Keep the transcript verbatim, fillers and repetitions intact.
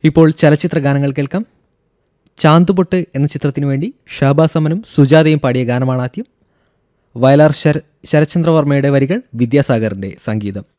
ഇപ്പോൾ ചലച്ചിത്ര ഗാനങ്ങൾ കേൾക്കാം. ചാന്തുപൊട്ട് എന്ന ചിത്രത്തിനു വേണ്ടി ഷഹബാസ് അമനും സുജാതയും പാടിയ ഗാനമാണ് ആദ്യം. വയലാർ ശര ശരചന്ദ്രവർമ്മയുടെ വരികൾ, വിദ്യാസാഗറിന്റെ സംഗീതം.